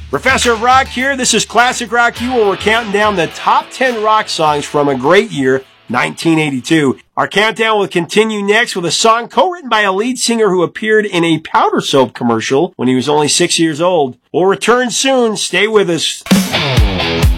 Professor of Rock here. This is Classic Rock U, where we're counting down the top 10 rock songs from a great year, 1982. Our countdown will continue next with a song co-written by a lead singer who appeared in a powder soap commercial when he was only 6 years old. We'll return soon. Stay with us.